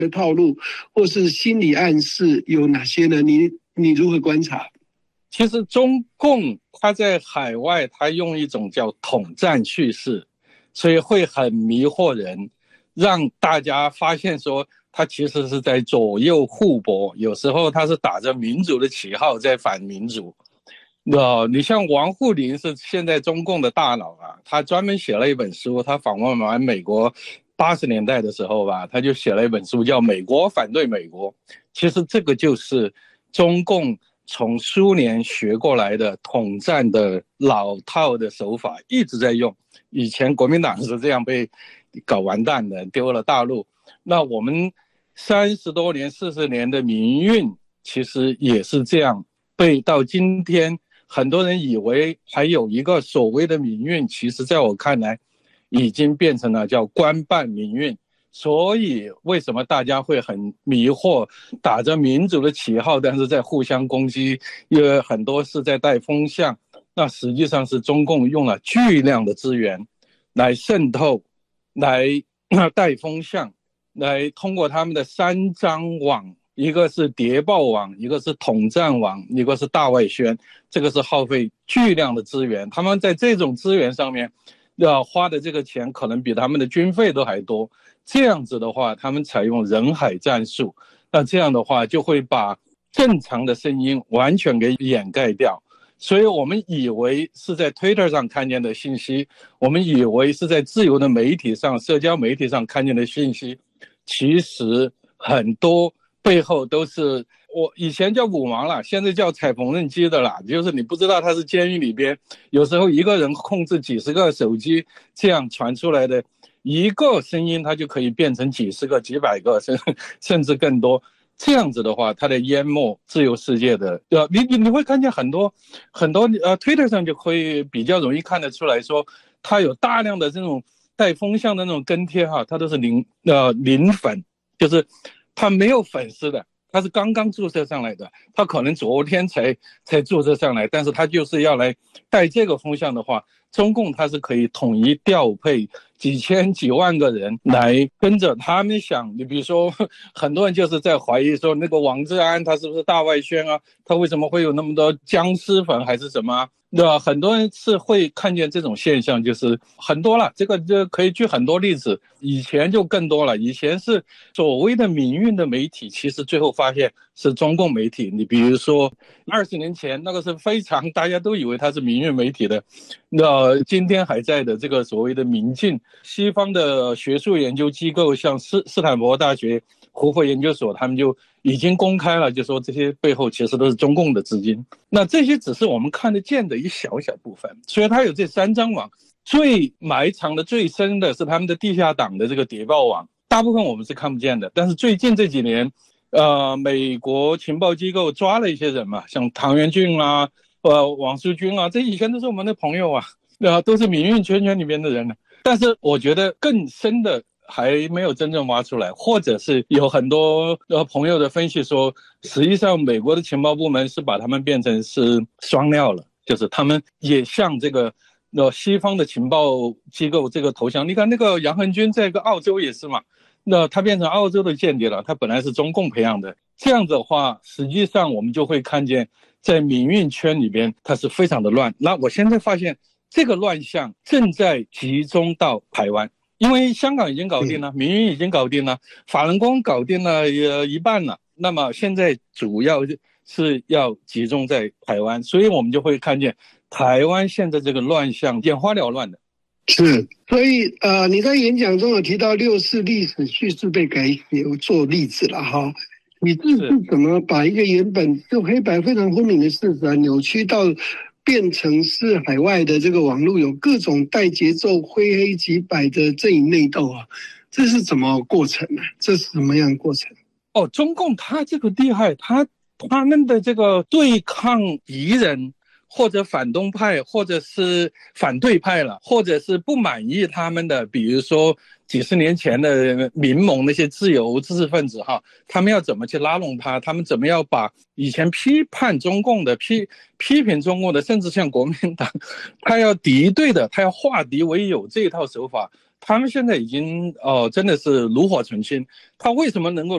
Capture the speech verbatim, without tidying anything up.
的套路或是心理暗示有哪些呢？你你如何观察？ 其实中共他在海外，他用一种叫统战叙事，所以会很迷惑人，让大家发现说他其实是在左右互搏，有时候他是打着民主的旗号在反民主。呃，你像王沪宁是现在中共的大佬啊，他专门写了一本书，他访问完美国八十年代的时候吧，他就写了一本书叫《美国反对美国》。其实这个就是中共从苏联学过来的统战的老套的手法，一直在用。以前国民党是这样被搞完蛋的，丢了大陆。那我们三十多年、四十年的民运，其实也是这样被到今天。很多人以为还有一个所谓的民运，其实在我看来已经变成了叫官办民运。所以为什么大家会很迷惑，打着民主的旗号但是在互相攻击，因为很多是在带风向。那实际上是中共用了巨量的资源来渗透，来带风向，来通过他们的三张网，一个是谍报网，一个是统战网，一个是大外宣，这个是耗费巨量的资源。他们在这种资源上面要花的这个钱可能比他们的军费都还多。这样子的话，他们采用人海战术，那这样的话就会把正常的声音完全给掩盖掉。所以我们以为是在 Twitter 上看见的信息，我们以为是在自由的媒体上、社交媒体上看见的信息，其实很多背后都是我以前叫舞盲了，现在叫踩缝纫机的啦，就是你不知道他是监狱里边有时候一个人控制几十个手机这样传出来的一个声音，它就可以变成几十个、几百个，甚甚至更多。这样子的话，它的淹没自由世界的，呃，你你你会看见很多很多呃 ，Twitter 上就会比较容易看得出来说，它有大量的这种带风向的那种跟贴哈，它都是零呃零粉，就是它没有粉丝的。他是刚刚注册上来的，他可能昨天才才注册上来，但是他就是要来带这个风向的话，中共他是可以统一调配几千几万个人来跟着他们想。你比如说很多人就是在怀疑说那个王志安他是不是大外宣啊，他为什么会有那么多僵尸粉还是什么啊，对吧？很多人是会看见这种现象，就是很多了，这个就可以举很多例子，以前就更多了。以前是所谓的民运的媒体，其实最后发现是中共媒体。你比如说二十年前那个是非常大家都以为它是民运媒体的，那今天还在的这个所谓的民进，西方的学术研究机构像斯斯坦福大学胡佛研究所，他们就已经公开了，就说这些背后其实都是中共的资金。那这些只是我们看得见的一小小部分，所以它有这三张网，最埋藏的最深的是他们的地下党的这个谍报网，大部分我们是看不见的。但是最近这几年呃，美国情报机构抓了一些人嘛，像唐元俊啊呃，王书军啊，这以前都是我们的朋友啊，呃，都是民运圈圈里面的人。但是我觉得更深的还没有真正挖出来，或者是有很多呃朋友的分析说，实际上美国的情报部门是把他们变成是双料了，就是他们也像这个呃西方的情报机构这个投降。你看那个杨恒军在一个澳洲也是嘛，那他变成澳洲的间谍了，他本来是中共培养的。这样的话，实际上我们就会看见，在民运圈里边，它是非常的乱。那我现在发现，这个乱象正在集中到台湾，因为香港已经搞定了，民运已经搞定了，法轮功搞定了呃一半了。那么现在主要是要集中在台湾，所以我们就会看见台湾现在这个乱象眼花缭乱的。 是，所以呃，你在演讲中有提到六四历史叙事被改写做例子了哈，你这是怎么把一个原本就黑白非常分明的事实啊，扭曲到变成是海外的这个网络有各种带节奏、灰黑即白的阵营内斗啊？这是怎么过程呢、啊？这是什么样的过程？ 哦，中共他这个厉害，他他们的这个对抗敌人，或者反动派，或者是反对派了，或者是不满意他们的，比如说几十年前的民盟那些自由知识分子哈，他们要怎么去拉拢他？他们怎么样把以前批判中共的、批批评中共的，甚至像国民党，他要敌对的，他要化敌为友这一套手法， 他们现在已经哦，真的是炉火纯青。他为什么能够